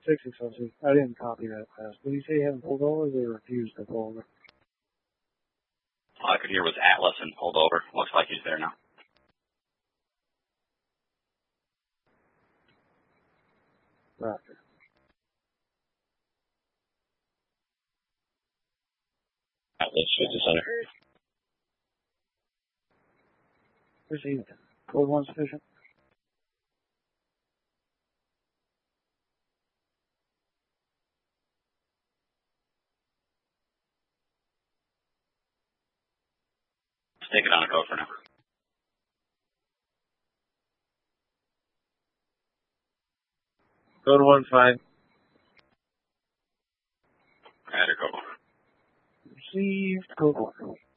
6XLC. I didn't copy that fast. Did he say he hadn't pulled over or they refused to pull over? All I could hear was Atlas and pulled over. Looks like he's there now. Roger. Atlas with the center. Received. Code 1 sufficient. Let's take it on a code for now. Code 1-5. Add a code. Received. Code 1.